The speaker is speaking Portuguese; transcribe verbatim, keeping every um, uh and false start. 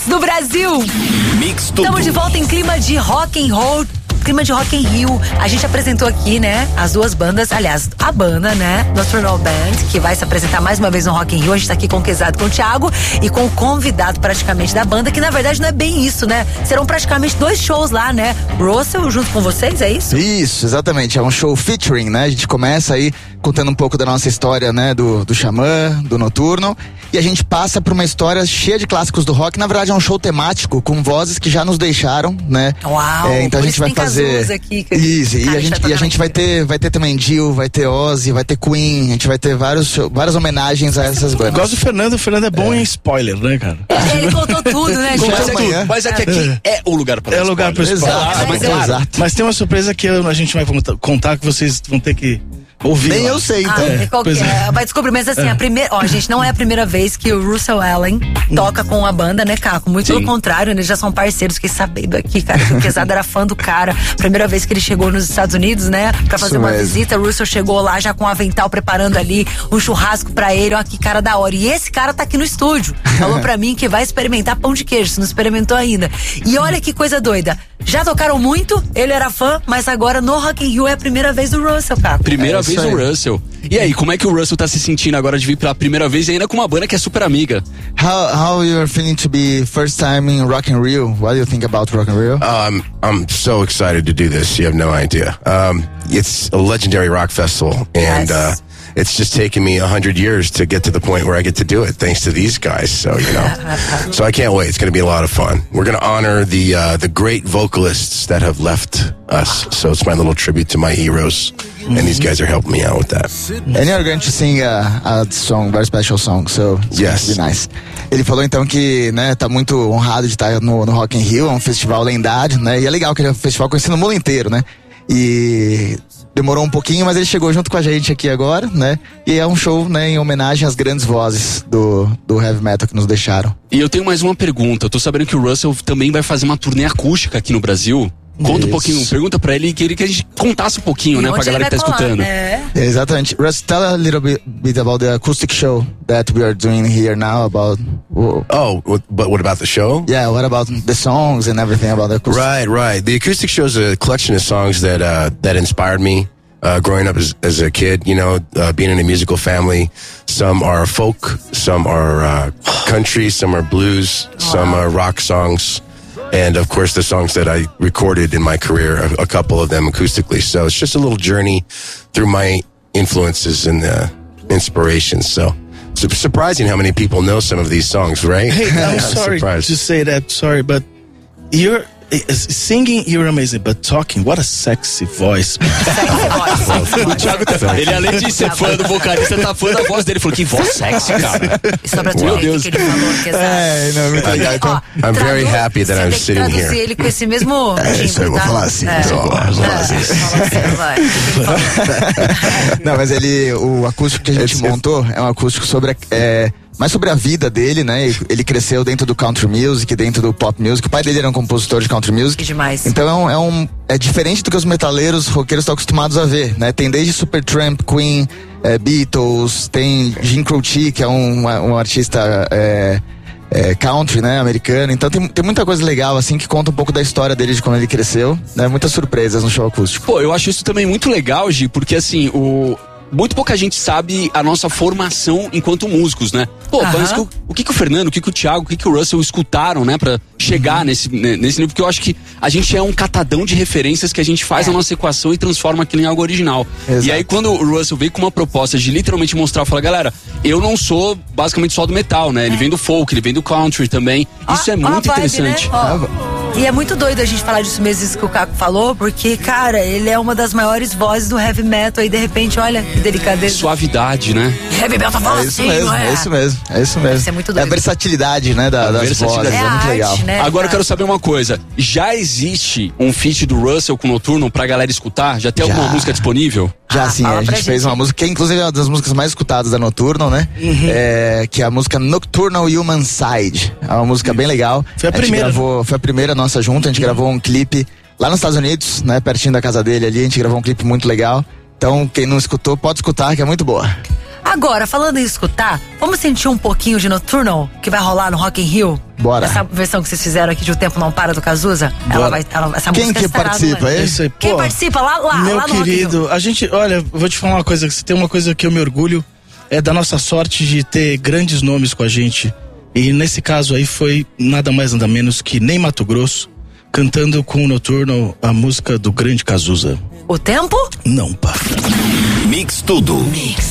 Mix do Brasil. Mix tudo. Estamos de volta em clima de rock and roll. Clima de Rock in Rio. A gente apresentou aqui, né, as duas bandas, aliás, a banda, né, Nocturnal Band, que vai se apresentar mais uma vez no Rock in Rio. A gente tá aqui com o Quezado, com o Thiago e com o convidado praticamente da banda, que na verdade não é bem isso, né? Serão praticamente dois shows lá, né? Russell junto com vocês, é isso? Isso, exatamente. É um show featuring, né? A gente começa aí contando um pouco da nossa história, né, do, do Xamã, do Noturno, e a gente passa por uma história cheia de clássicos do rock. Na verdade é um show temático com vozes que já nos deixaram, né? Uau! É, então a gente vai fazer aqui, que isso, cara, e a gente, vai e a gente vai ter vai ter também Dio, vai ter Ozzy, vai ter Queen, a gente vai ter vários, várias homenagens a essas bandas. Gosto do Fernando, o Fernando é bom é. em spoiler, né, cara? Ele contou tudo, né, mas, João? é que, mas é que aqui é, é o lugar para É o lugar para spoiler. Exato, Ah, mas, mas, é, exato. Mas tem uma surpresa que eu, a gente vai contar que vocês vão ter que ouvir. Nem lá. eu sei, então. Ah, é, qual, é, vai descobrir, mas assim, é. a primeira. Ó, gente, não é a primeira vez que o Russell Allen toca com a banda, né, Caco? Muito Sim. pelo contrário, eles já são parceiros. Fiquei sabendo aqui, cara, que o Quezado era fã do cara. Primeira vez que ele chegou nos Estados Unidos, né, pra fazer Isso uma mesmo. visita. O Russell chegou lá já com um avental, preparando ali um churrasco pra ele. Ó, que cara da hora. E esse cara tá aqui no estúdio. Falou pra mim que vai experimentar pão de queijo, se não experimentou ainda. E olha que coisa doida. Já tocaram muito, ele era fã, mas agora no Rock in Rio é a primeira vez do Russell, Caco. Primeira é vez do Russell. E aí, como é que o Russell tá se sentindo agora de vir pela primeira vez e ainda com uma banda que é super amiga? How how you're feeling to be first time in Rock in Rio? What do you think about Rock in Rio? Um, I'm so excited to do this. You have no idea. Um, it's a legendary rock festival, and Yes. uh, it's just taken me a hundred years to get to the point where I get to do it, thanks to these guys. So you know, so I can't wait. It's going to be a lot of fun. We're going to honor the uh, the great vocalists that have left us. So it's my little tribute to my heroes, and these guys are helping me out with that. And you're going to sing a, a song, very special song, so it's Yes. going to be nice. Ele falou então que, né, tá muito honrado de estar no, no Rock in Rio, é um festival lendário, né, e é legal que ele é um festival conhecido no mundo inteiro, né, e demorou um pouquinho, mas ele chegou junto com a gente aqui agora, né, e é um show, né, em homenagem às grandes vozes do, do heavy metal que nos deixaram. E eu tenho mais uma pergunta. Eu tô sabendo que o Russell também vai fazer uma turnê acústica aqui no Brasil. Conta Isso. um pouquinho, pergunta pra ele, queria que a gente contasse um pouquinho, E né, pra onde galera ele que tá vai colar, escutando. né? É, exatamente. Russ, tell a little bit, bit about the acoustic show that we are doing here now about... Oh, Oh, what, but what about the show? yeah, what about the songs and everything about the acoustic? Right, right. The acoustic show is a collection of songs that uh, that inspired me uh, growing up as, as a kid. You know, uh, being in a musical family. Some are folk, some are uh, country, some are blues, some are rock songs, and of course the songs that I recorded in my career. A, a couple of them acoustically. So it's just a little journey through my influences and uh, inspirations. So. It's surprising how many people know some of these songs, right? Hey, I'm sorry surprised. to say that, sorry, but you're uh, singing, you're amazing, but talking, what a sexy voice. O Thiago, tá, ele além de ser fã do vocalista, tá fã da voz dele. Falou, que voz sexy, cara. E só pra tu Meu ver o Deus. que ele falou, Quezado. É, não, muito legal. Então, Ó, I'm very tradu- happy that você I'm tem que sitting traduzir here. ele com esse mesmo É, isso aí, eu vou tá? falar assim, É. eu vou falar assim. É, fala assim, vai. O que ele falou? não, mas ele, o acústico que a gente Esse- montou é um acústico sobre, a- é, mais sobre a vida dele, né? Ele cresceu dentro do country music, dentro do pop music. O pai dele era um compositor de country music. Que demais. Então é um, é um é diferente do que os metaleiros roqueiros estão acostumados a ver, né? Tem desde Supertramp, Queen, é, Beatles, tem Jim Croce, que é um, um artista é, é, country, né? Americano. Então tem, tem muita coisa legal, assim, que conta um pouco da história dele, de como ele cresceu, né? Muitas surpresas no show acústico. Pô, eu acho isso também muito legal, Gi, porque assim, o... muito pouca gente sabe a nossa formação enquanto músicos, né? Pô, Aham. parece que o, o que que o Fernando, o que que o Thiago, o que que o Russell escutaram, né? Pra chegar Uhum. nesse, né, nesse nível, porque eu acho que a gente é um catadão de referências que a gente faz É. a nossa equação e transforma aquilo em algo original. Exato. E aí quando o Russell veio com uma proposta de literalmente mostrar, fala, galera, eu não sou basicamente só do metal, né? Ele vem do folk, ele vem do country também. Isso Ó, é ó a muito vibe, interessante. né? Ó, e é muito doido a gente falar disso mesmo, isso que o Caco falou, porque, cara, ele é uma das maiores vozes do heavy metal e de repente, olha que delicadeza. Suavidade, né? Heavy metal fala É isso assim, mesmo, não é? é isso mesmo, é isso mesmo. Deve ser muito É a doido. versatilidade, né, da, A das versatilidade. vozes, É é, a muito arte, legal. né? Agora eu cara? quero saber uma coisa. Já existe um feat do Russell com o Noturno pra galera escutar? Já tem Já. alguma música disponível? Já Ah, sim, fala a pra gente fez gente. uma música que inclusive é uma das músicas mais escutadas da Nocturnal, né? É, que é a música Nocturnal Human Side. É uma música bem legal. Foi a gente primeira. Gravou, foi a primeira nossa junta, a gente gravou um clipe lá nos Estados Unidos, né? Pertinho da casa dele ali, a gente gravou um clipe muito legal. Então, quem não escutou, pode escutar, que é muito boa. Agora, falando em escutar, vamos sentir um pouquinho de Nocturnal que vai rolar no Rock in Rio? Bora. Essa versão que vocês fizeram aqui de O Tempo Não Para do Cazuza? Ela vai, ela, essa Quem música que estará no- participa, é? Isso aí, Quem pô, participa lá, lá, meu lá no Rock in Rio? querido, a gente, olha, vou te falar uma coisa, se tem uma coisa que eu me orgulho, é da nossa sorte de ter grandes nomes com a gente. E nesse caso aí foi nada mais nada menos que Ney Matogrosso, cantando com o Noturno a música do grande Cazuza. O Tempo? Não, pá. Mix Tudo. Mix.